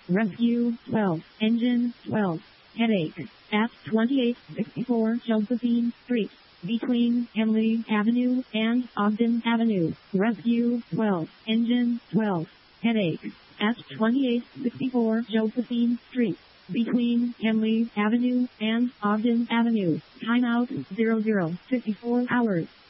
Rescue 12, Engine 12, Headache, at 2864 Josephine Street, between Henley Avenue and Ogden Avenue. Rescue 12, Engine 12, Headache, at 2864 Josephine Street, between Henley Avenue and Ogden Avenue. Timeout 0054 hours.